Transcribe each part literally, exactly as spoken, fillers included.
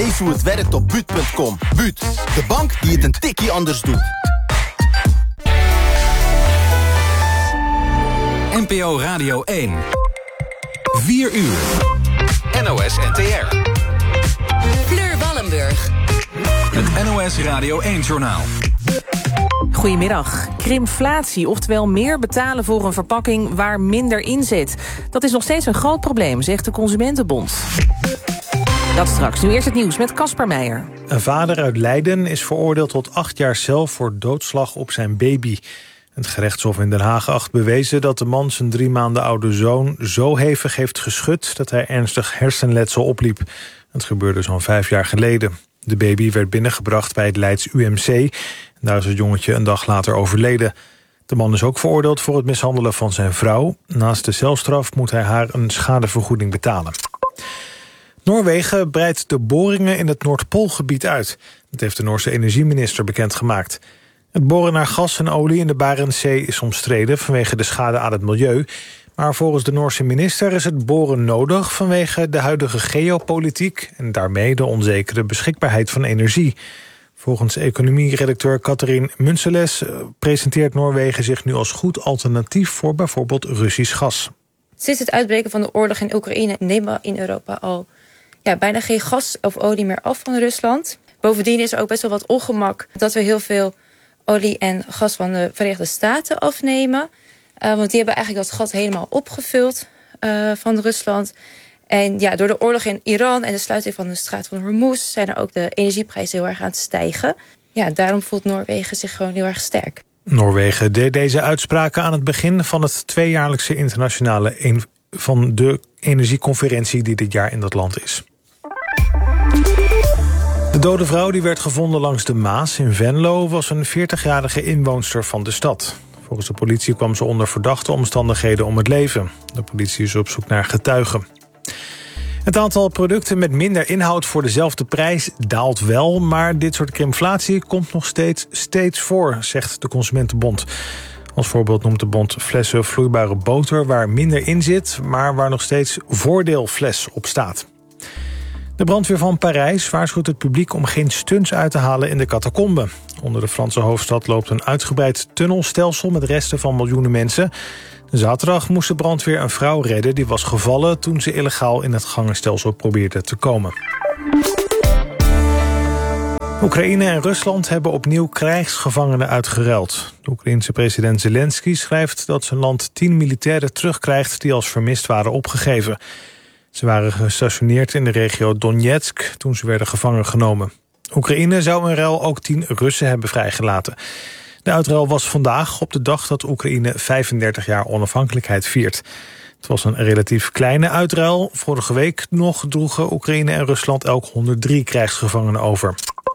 Lees hoe het werkt op buut punt com. Buut, de bank die het een tikkie anders doet. N P O Radio één. vier uur. N O S N T R. Fleur Wallenburg. Het N O S Radio één-journaal. Goedemiddag. Krimflatie, oftewel meer betalen voor een verpakking waar minder in zit. Dat is nog steeds een groot probleem, zegt de Consumentenbond. Dat straks. Nu eerst het nieuws met Casper Meijer. Een vader uit Leiden is veroordeeld tot acht jaar cel voor doodslag op zijn baby. Het gerechtshof in Den Haag acht bewezen dat de man zijn drie maanden oude zoon zo hevig heeft geschud dat hij ernstig hersenletsel opliep. Het gebeurde zo'n vijf jaar geleden. De baby werd binnengebracht bij het Leids U M C. Daar is het jongetje een dag later overleden. De man is ook veroordeeld voor het mishandelen van zijn vrouw. Naast de celstraf moet hij haar een schadevergoeding betalen. Noorwegen breidt de boringen in het Noordpoolgebied uit. Dat heeft de Noorse energieminister bekendgemaakt. Het boren naar gas en olie in de Barentszee is omstreden vanwege de schade aan het milieu. Maar volgens de Noorse minister is het boren nodig vanwege de huidige geopolitiek en daarmee de onzekere beschikbaarheid van energie. Volgens economie-redacteur Katarien Munseles presenteert Noorwegen zich nu als goed alternatief voor bijvoorbeeld Russisch gas. Sinds het uitbreken van de oorlog in Oekraïne nemen we in Europa al ja, bijna geen gas of olie meer af van Rusland. Bovendien is er ook best wel wat ongemak dat we heel veel olie en gas van de Verenigde Staten afnemen. Uh, want die hebben eigenlijk dat gat helemaal opgevuld uh, van Rusland. En ja, door de oorlog in Iran en de sluiting van de straat van Hormuz zijn er ook de energieprijzen heel erg aan het stijgen. Ja, daarom voelt Noorwegen zich gewoon heel erg sterk. Noorwegen deed deze uitspraken aan het begin van het tweejaarlijkse internationale een van de energieconferentie die dit jaar in dat land is. De dode vrouw die werd gevonden langs de Maas in Venlo was een veertigjarige inwoonster van de stad. Volgens de politie kwam ze onder verdachte omstandigheden om het leven. De politie is op zoek naar getuigen. Het aantal producten met minder inhoud voor dezelfde prijs daalt wel, maar dit soort krimflatie komt nog steeds, steeds voor, zegt de Consumentenbond. Als voorbeeld noemt de bond flessen vloeibare boter waar minder in zit, maar waar nog steeds voordeelfles op staat. De brandweer van Parijs waarschuwt het publiek om geen stunts uit te halen in de catacomben. Onder de Franse hoofdstad loopt een uitgebreid tunnelstelsel met resten van miljoenen mensen. Zaterdag moest de brandweer een vrouw redden die was gevallen toen ze illegaal in het gangenstelsel probeerde te komen. Oekraïne en Rusland hebben opnieuw krijgsgevangenen uitgeruild. De Oekraïense president Zelensky schrijft dat zijn land tien militairen terugkrijgt die als vermist waren opgegeven. Ze waren gestationeerd in de regio Donetsk toen ze werden gevangen genomen. Oekraïne zou in ruil ook tien Russen hebben vrijgelaten. De uitruil was vandaag op de dag dat Oekraïne vijfendertig jaar onafhankelijkheid viert. Het was een relatief kleine uitruil. Vorige week nog droegen Oekraïne en Rusland elk honderddrie krijgsgevangenen over.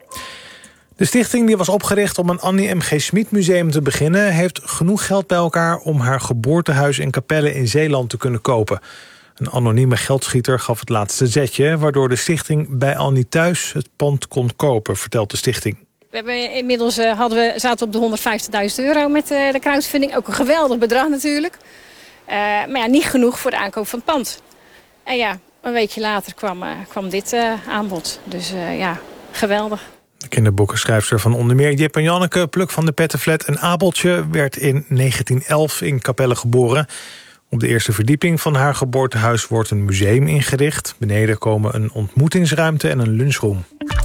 De stichting die was opgericht om een Annie M G Schmid museum te beginnen heeft genoeg geld bij elkaar om haar geboortehuis in Capelle in Zeeland te kunnen kopen. Een anonieme geldschieter gaf het laatste zetje, waardoor de stichting bij Annie thuis het pand kon kopen, vertelt de stichting. We hebben inmiddels uh, hadden we, zaten we op de honderdvijftigduizend euro met uh, de crowdfunding. Ook een geweldig bedrag natuurlijk. Uh, maar ja, niet genoeg voor de aankoop van het pand. En ja, een weekje later kwam, uh, kwam dit uh, aanbod. Dus uh, ja, geweldig. De kinderboekenschrijfster van onder meer Jip en Janneke, Pluk van de Pettenflat en Abeltje werd in negentien elf in Capelle geboren. Op de eerste verdieping van haar geboortehuis wordt een museum ingericht. Beneden komen een ontmoetingsruimte en een lunchroom.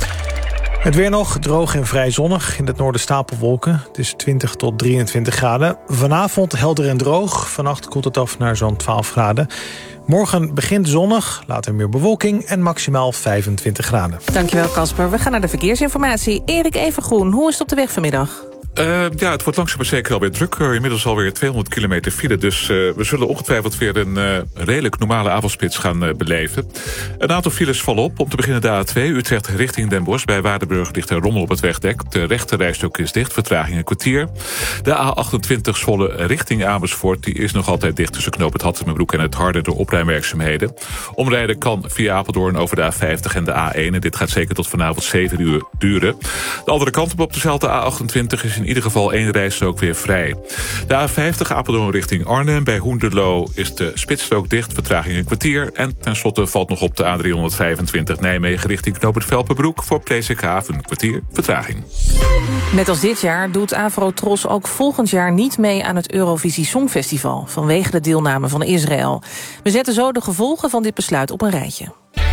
Het weer nog, droog en vrij zonnig. In het noorden stapelwolken. Het is twintig tot drieëntwintig graden. Vanavond helder en droog. Vannacht koelt het af naar zo'n twaalf graden. Morgen begint zonnig, later meer bewolking en maximaal vijfentwintig graden. Dankjewel Casper. We gaan naar de verkeersinformatie. Erik Evengroen, hoe is het op de weg vanmiddag? Uh, ja, het wordt langzaam maar zeker alweer druk. Uh, inmiddels alweer tweehonderd kilometer file. Dus uh, we zullen ongetwijfeld weer een uh, redelijk normale avondspits gaan uh, beleven. Een aantal files vallen op. Om te beginnen de A twee, Utrecht richting Den Bosch. Bij Waardenburg ligt er rommel op het wegdek. De rechte rijstok is dicht, vertraging een kwartier. De A achtentwintig Zwolle richting Amersfoort. Die is nog altijd dicht tussen knoop het Hattemerbroek en het Harde door opruimwerkzaamheden. Omrijden kan via Apeldoorn over de A vijftig en de A één. En dit gaat zeker tot vanavond zeven uur duren. De andere kant op op dezelfde A achtentwintig is in in ieder geval één rijstrook weer vrij. De A vijftig Apeldoorn richting Arnhem. Bij Hoenderloo is de spitsstrook dicht, vertraging een kwartier. En tenslotte valt nog op de A driehonderdvijfentwintig Nijmegen richting Knoopend Velpenbroek. Voor Pleesikhaven een kwartier vertraging. Net als dit jaar doet Afro-Tros ook volgend jaar niet mee aan het Eurovisie Songfestival, vanwege de deelname van Israël. We zetten zo de gevolgen van dit besluit op een rijtje.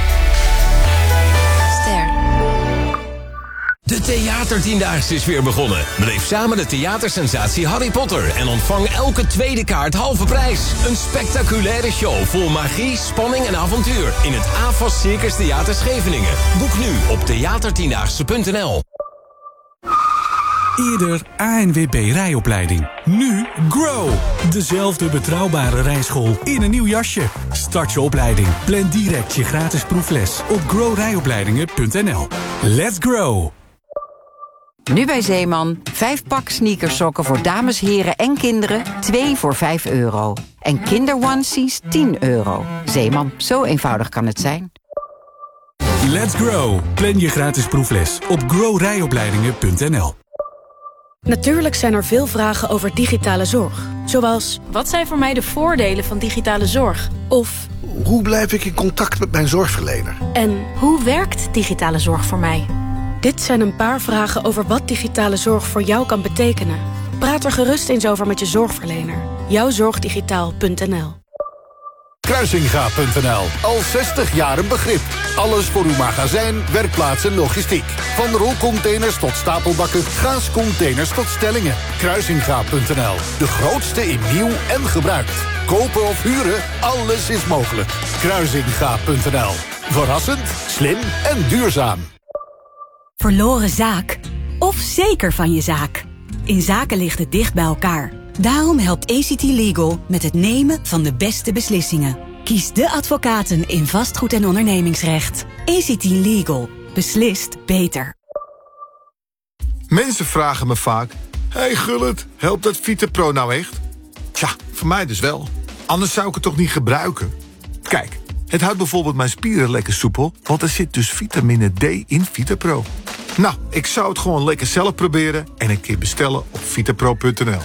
De Theatertiendaagse is weer begonnen. Beleef samen de theatersensatie Harry Potter en ontvang elke tweede kaart halve prijs. Een spectaculaire show vol magie, spanning en avontuur in het AFAS Circus Theater Scheveningen. Boek nu op theatertiendaagse punt n l. Eerder A N W B rijopleiding. Nu Grow. Dezelfde betrouwbare rijschool in een nieuw jasje. Start je opleiding. Plan direct je gratis proefles op grow rijopleidingen punt n l. Let's grow. Nu bij Zeeman. Vijf pak sneakersokken voor dames, heren en kinderen. Twee voor vijf euro. En kinderonesies tien euro. Zeeman, zo eenvoudig kan het zijn. Let's grow. Plan je gratis proefles op grow rijopleidingen punt n l. Natuurlijk zijn er veel vragen over digitale zorg. Zoals, wat zijn voor mij de voordelen van digitale zorg? Of, hoe blijf ik in contact met mijn zorgverlener? En, hoe werkt digitale zorg voor mij? Dit zijn een paar vragen over wat digitale zorg voor jou kan betekenen. Praat er gerust eens over met je zorgverlener. jouwzorgdigitaal punt n l. Kruisinga punt n l. Al zestig jaar een begrip. Alles voor uw magazijn, werkplaats en logistiek. Van rolcontainers tot stapelbakken, gaascontainers tot stellingen. Kruisinga punt n l. De grootste in nieuw en gebruikt. Kopen of huren, alles is mogelijk. Kruisinga punt n l. Verrassend, slim en duurzaam. Verloren zaak? Of zeker van je zaak? In zaken ligt het dicht bij elkaar. Daarom helpt A C T Legal met het nemen van de beste beslissingen. Kies de advocaten in vastgoed- en ondernemingsrecht. A C T Legal. Beslist beter. Mensen vragen me vaak: hey Gullit, helpt dat VitaPro nou echt? Tja, voor mij dus wel. Anders zou ik het toch niet gebruiken? Kijk, het houdt bijvoorbeeld mijn spieren lekker soepel, want er zit dus vitamine D in VitaPro. Nou, ik zou het gewoon lekker zelf proberen en een keer bestellen op vitapro punt n l.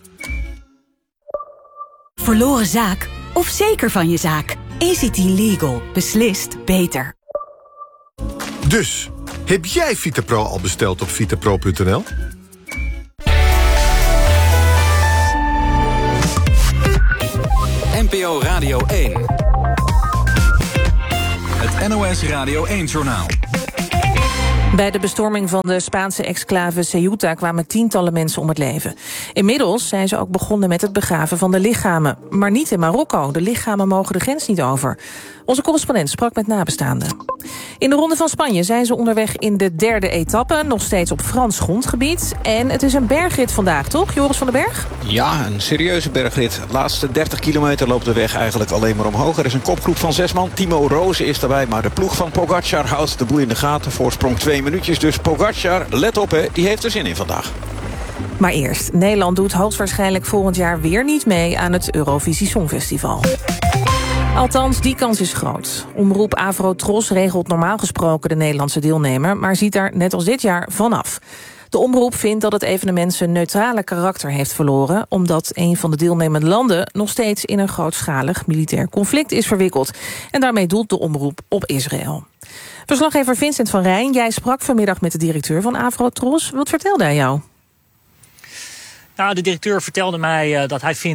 Verloren zaak? Of zeker van je zaak? A C T Legal. Beslist beter. Dus, heb jij VitaPro al besteld op vitapro punt n l? N P O Radio één. Het N O S Radio één-journaal. Bij de bestorming van de Spaanse exclave Ceuta kwamen tientallen mensen om het leven. Inmiddels zijn ze ook begonnen met het begraven van de lichamen. Maar niet in Marokko. De lichamen mogen de grens niet over. Onze correspondent sprak met nabestaanden. In de Ronde van Spanje zijn ze onderweg in de derde etappe. Nog steeds op Frans grondgebied. En het is een bergrit vandaag, toch, Joris van den Berg? Ja, een serieuze bergrit. De laatste dertig kilometer loopt de weg eigenlijk alleen maar omhoog. Er is een kopgroep van zes man. Timo Roos is erbij, maar de ploeg van Pogacar houdt de boel in de gaten. Voorsprong twee minuutjes. Dus Pogacar, let op hè, die heeft er zin in vandaag. Maar eerst, Nederland doet hoogstwaarschijnlijk volgend jaar weer niet mee aan het Eurovisie Songfestival. Althans, die kans is groot. Omroep Afro-Tros regelt normaal gesproken de Nederlandse deelnemer, maar ziet daar net als dit jaar vanaf. De omroep vindt dat het evenement zijn neutrale karakter heeft verloren, omdat een van de deelnemende landen nog steeds in een grootschalig militair conflict is verwikkeld. En daarmee doelt de omroep op Israël. Verslaggever Vincent van Rijn, jij sprak vanmiddag met de directeur van Afro-Tros. Wat vertelde hij jou? Nou, de directeur vertelde mij uh, dat hij vindt